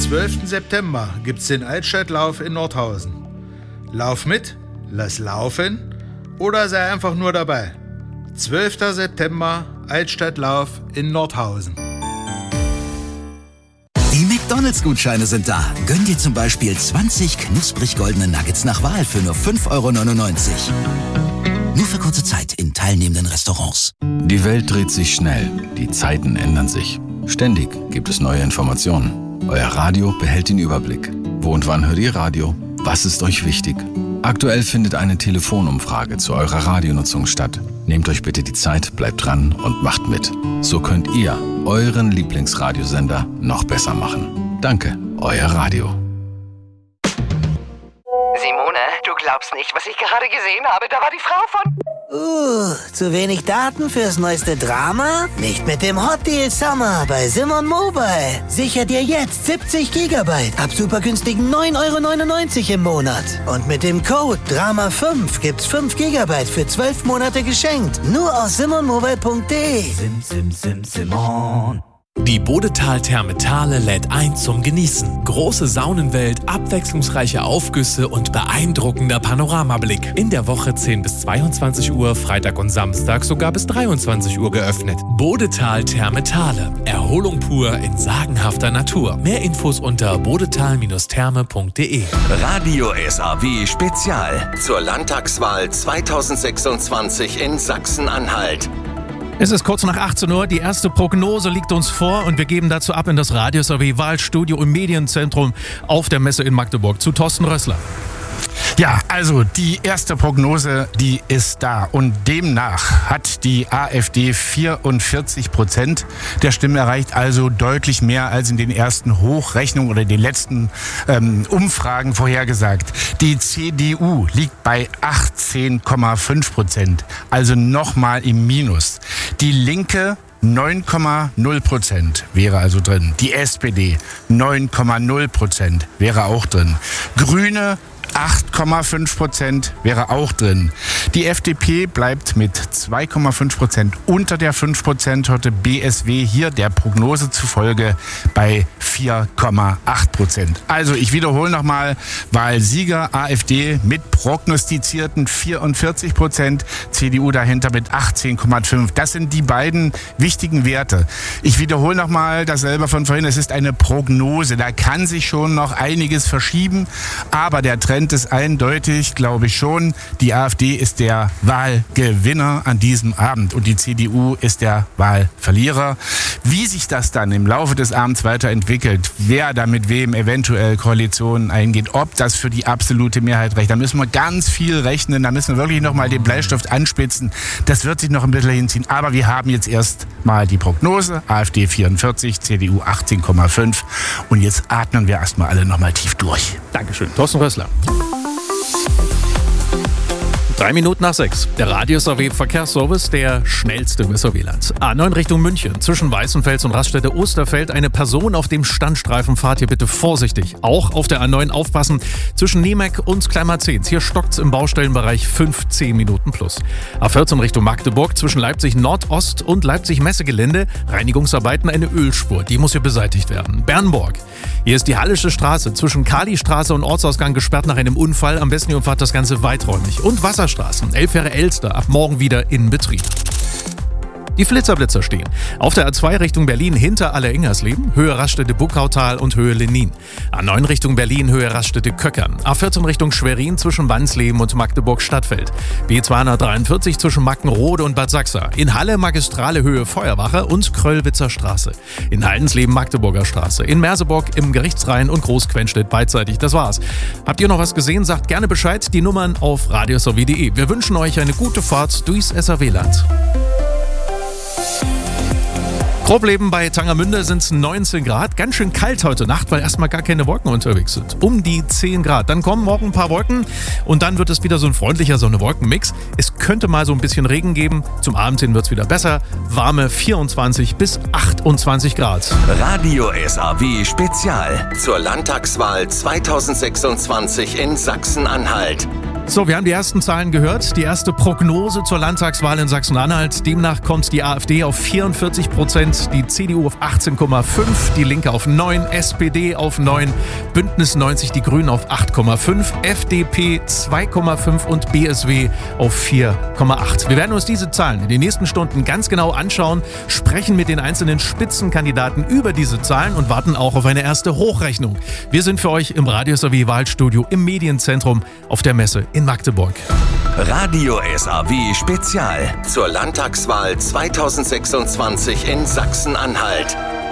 12. September gibt's den Altstadtlauf in Nordhausen. Lauf mit, lass laufen oder sei einfach nur dabei. 12. September, Altstadtlauf in Nordhausen. Die McDonalds-Gutscheine sind da. Gönn dir zum Beispiel 20 knusprig goldene Nuggets nach Wahl für nur 5,99 €. Nur für kurze Zeit in teilnehmenden Restaurants. Die Welt dreht sich schnell. Die Zeiten ändern sich. Ständig gibt es neue Informationen. Euer Radio behält den Überblick. Wo und wann hört ihr Radio? Was ist euch wichtig? Aktuell findet eine Telefonumfrage zu eurer Radionutzung statt. Nehmt euch bitte die Zeit, bleibt dran und macht mit. So könnt ihr euren Lieblingsradiosender noch besser machen. Danke, euer Radio. Simone, du glaubst nicht, was ich gerade gesehen habe. Da war die Frau von... Zu wenig Daten fürs neueste Drama? Nicht mit dem Hot Deal Summer bei Simon Mobile. Sicher dir jetzt 70 GB ab super günstigen 9,99 € im Monat. Und mit dem Code DRAMA5 gibt's 5 GB für 12 Monate geschenkt. Nur aus simonmobile.de. Simon. Die Bodetal-Therme Thale lädt ein zum Genießen. Große Saunenwelt, abwechslungsreiche Aufgüsse und beeindruckender Panoramablick. In der Woche 10 bis 22 Uhr, Freitag und Samstag sogar bis 23 Uhr geöffnet. Bodetal-Therme Thale. Erholung pur in sagenhafter Natur. Mehr Infos unter bodetal-therme.de. Radio SAW Spezial zur Landtagswahl 2026 in Sachsen-Anhalt. Es ist kurz nach 18 Uhr, die erste Prognose liegt uns vor und wir geben dazu ab in das Radio SAW Wahlstudio im Medienzentrum auf der Messe in Magdeburg zu Thorsten Rössler. Ja, also die erste Prognose, die ist da und demnach hat die AfD 44% der Stimmen erreicht, also deutlich mehr als in den ersten Hochrechnungen oder den letzten Umfragen vorhergesagt. Die CDU liegt bei 18,5%, also nochmal im Minus. Die Linke 9,0% wäre also drin. Die SPD 9,0% wäre auch drin. Grüne 8,5% wäre auch drin. Die FDP bleibt mit 2,5% unter der 5%. Heute BSW hier der Prognose zufolge bei 4,8%. Also ich wiederhole nochmal, Wahlsieger AfD mit prognostizierten 44%, CDU dahinter mit 18,5%. Das sind die beiden wichtigen Werte. Ich wiederhole nochmal dasselbe von vorhin. Es ist eine Prognose. Da kann sich schon noch einiges verschieben, aber der Trend ist eindeutig, glaube ich schon. Die AfD ist der Wahlgewinner an diesem Abend und die CDU ist der Wahlverlierer. Wie sich das dann im Laufe des Abends weiterentwickelt, wer da mit wem eventuell Koalitionen eingeht, ob das für die absolute Mehrheit reicht, da müssen wir ganz viel rechnen, da müssen wir wirklich nochmal den Bleistift anspitzen. Das wird sich noch ein bisschen hinziehen, aber wir haben jetzt erst mal die Prognose, AfD 44, CDU 18,5 und jetzt atmen wir erstmal alle nochmal tief durch. Dankeschön, Thorsten Rössler. 3 Minuten nach 6. Der Radio SAW Verkehrsservice, der schnellste im SAW-Land. A9 Richtung München. Zwischen Weißenfels und Raststätte Osterfeld eine Person auf dem Standstreifen. Fahrt hier bitte vorsichtig. Auch auf der A9 aufpassen. Zwischen Niemek und Kleinmarzens. Hier stockt's im Baustellenbereich 15 Minuten plus. A14 Richtung Magdeburg. Zwischen Leipzig Nordost und Leipzig Messegelände. Reinigungsarbeiten, eine Ölspur. Die muss hier beseitigt werden. Bernburg. Hier ist die Hallische Straße. Zwischen Kalistraße und Ortsausgang gesperrt nach einem Unfall. Am besten ihr umfahrt das Ganze weiträumig. Und Wasserstraßen. Elbfähre Elster ab morgen wieder in Betrieb. Die Flitzerblitzer stehen. Auf der A2 Richtung Berlin hinter Aller-Ingersleben, Höhe Raststätte Buckautal und Höhe Lenin. A9 Richtung Berlin, Höhe Raststätte Köckern. A14 Richtung Schwerin zwischen Wansleben und Magdeburg-Stadtfeld. B243 zwischen Mackenrode und Bad Sachsa. In Halle Magistrale Höhe Feuerwache und Kröllwitzer Straße. In Haldensleben Magdeburger Straße. In Merseburg im Gerichtsrhein und Großquenstedt beidseitig. Das war's. Habt ihr noch was gesehen? Sagt gerne Bescheid. Die Nummern auf radiosaw.de. Wir wünschen euch eine gute Fahrt durchs SAW-Land. Grobleben bei Tangermünde sind es 19 Grad. Ganz schön kalt heute Nacht, weil erstmal gar keine Wolken unterwegs sind. Um die 10 Grad. Dann kommen morgen ein paar Wolken und dann wird es wieder so ein freundlicher Sonne-Wolken-Mix. Es könnte mal so ein bisschen Regen geben. Zum Abend hin wird es wieder besser. Warme 24 bis 28 Grad. Radio SAW Spezial zur Landtagswahl 2026 in Sachsen-Anhalt. So, wir haben die ersten Zahlen gehört. Die erste Prognose zur Landtagswahl in Sachsen-Anhalt. Demnach kommt die AfD auf 44%, die CDU auf 18,5%, die Linke auf 9%, SPD auf 9%, Bündnis 90, die Grünen auf 8,5%, FDP 2,5% und BSW auf 4,8%. Wir werden uns diese Zahlen in den nächsten Stunden ganz genau anschauen, sprechen mit den einzelnen Spitzenkandidaten über diese Zahlen und warten auch auf eine erste Hochrechnung. Wir sind für euch im Radio SAW Wahlstudio im Medienzentrum auf der Messe in Magdeburg. Radio SAW Spezial zur Landtagswahl 2026 in Sachsen-Anhalt.